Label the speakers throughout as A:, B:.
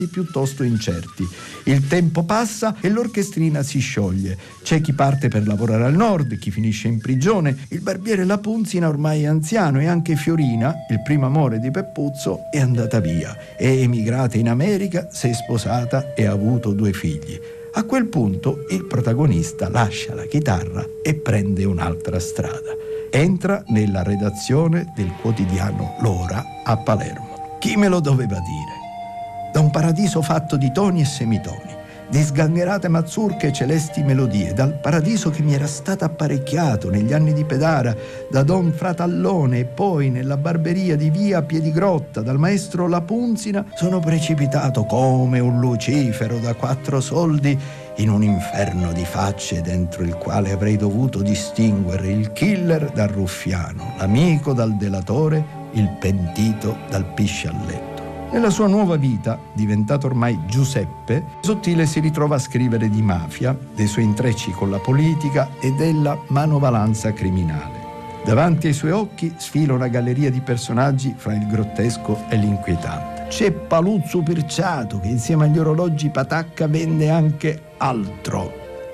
A: piuttosto incerti. Il tempo passa e l'orchestrina si scioglie. C'è chi parte per lavorare al nord, chi finisce in prigione. Il barbiere La Punzina ormai è anziano e anche Fiorina, il primo amore di Peppuzzo, è andata via. È emigrata in America, si è sposata e ha avuto 2 figli. A quel punto il protagonista lascia la chitarra e prende un'altra strada. Entra nella redazione del quotidiano L'Ora a Palermo. Chi me lo doveva dire? Da un paradiso fatto di toni e semitoni, di sgangherate mazurche e celesti melodie, dal paradiso che mi era stato apparecchiato negli anni di Pedara, da Don Fratallone e poi nella barberia di via Piedigrotta, dal maestro La Punzina, sono precipitato come un Lucifero da 4 soldi in un inferno di facce dentro il quale avrei dovuto distinguere il killer dal ruffiano, l'amico dal delatore, il pentito dal piscialletto. Nella sua nuova vita, diventato ormai Giuseppe, Sottile si ritrova a scrivere di mafia, dei suoi intrecci con la politica e della manovalanza criminale. Davanti ai suoi occhi sfila una galleria di personaggi fra il grottesco e l'inquietante. C'è Paluzzo Pirciato, che insieme agli orologi Patacca vende anche altro.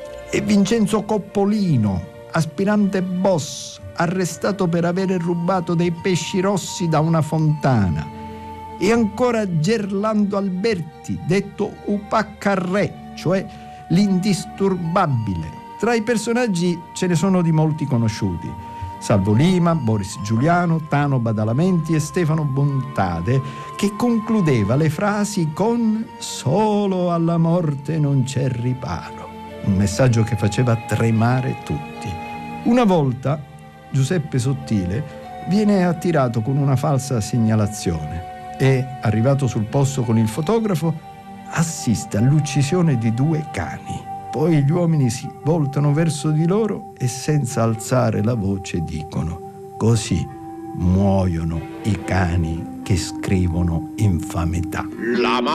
A: E Vincenzo Coppolino, aspirante boss, arrestato per avere rubato dei pesci rossi da una fontana. E ancora Gerlando Alberti, detto Upaccarré, cioè l'indisturbabile. Tra i personaggi ce ne sono di molti conosciuti: Salvo Lima, Boris Giuliano, Tano Badalamenti e Stefano Bontade, che concludeva le frasi con «Solo alla morte non c'è riparo», un messaggio che faceva tremare tutti. Una volta Giuseppe Sottile viene attirato con una falsa segnalazione e, arrivato sul posto con il fotografo, assiste all'uccisione di 2 cani. Poi gli uomini si voltano verso di loro e senza alzare la voce dicono: «Così muoiono i cani che scrivono infamità».